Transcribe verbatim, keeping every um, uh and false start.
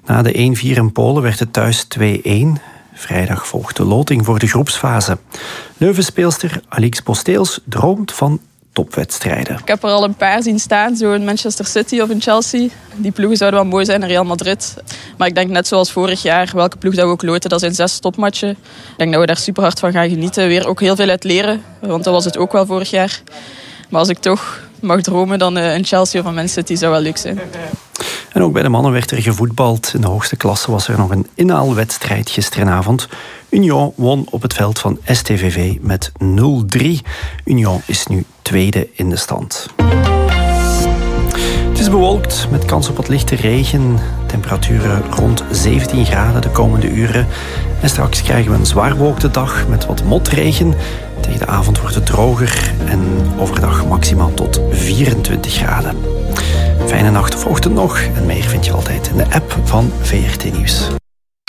Na de één vier in Polen werd het thuis twee-één. Vrijdag volgt de loting voor de groepsfase. Leuven-speelster Alix Posteels droomt van topwedstrijden. Ik heb er al een paar zien staan, zo in Manchester City of in Chelsea. Die ploegen zouden wel mooi zijn in Real Madrid. Maar ik denk net zoals vorig jaar, welke ploeg dat we ook loten, dat zijn zes topmatchen. Ik denk dat we daar super hard van gaan genieten. Weer ook heel veel uit leren, want dat was het ook wel vorig jaar. Maar als ik toch mag dromen, dan een Chelsea of een Man City zou wel leuk zijn. En ook bij de mannen werd er gevoetbald. In de hoogste klasse was er nog een inhaalwedstrijd gisteravond. Union won op het veld van S T V V met nul drie. Union is nu tweede in de stand. Het is bewolkt met kans op wat lichte regen. Temperaturen rond zeventien graden de komende uren. En straks krijgen we een zwaar bewolkte dag met wat motregen. Tegen de avond wordt het droger en overdag maximaal tot vierentwintig graden. Fijne nacht of ochtend nog en meer vind je altijd in de app van V R T Nieuws.